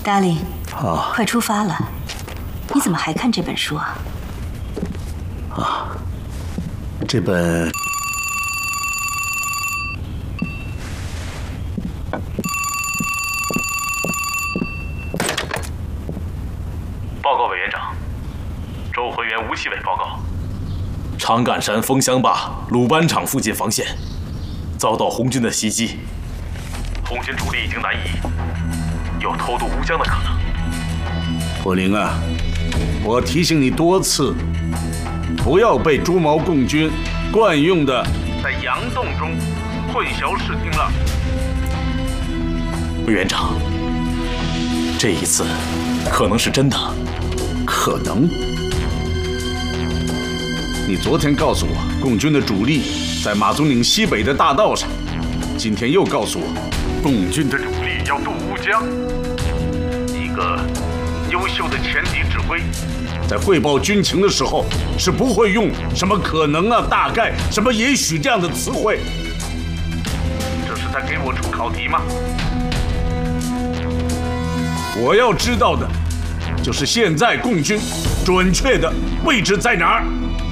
Darling， 啊， 快出发了！你怎么还看这本书啊？ 这本报告委员长，周浑元吴奇伟报告，长杆山枫香坝鲁班场附近防线遭到红军的袭击，红军主力已经南移，有偷渡吴江的可能。 火灵啊，我提醒你多次，不要被朱毛共军惯用的在佯动中混淆视听了。 委员长，这一次可能是真的。 可能？你昨天告诉我，共军的主力在马祖岭西北的大道上，今天又告诉我，共军的主力要渡乌江。一个优秀的前敌指挥，在汇报军情的时候是不会用什么可能啊、大概、什么也许这样的词汇。这是在给我出考题吗？我要知道的，就是现在共军准确的位置在哪儿。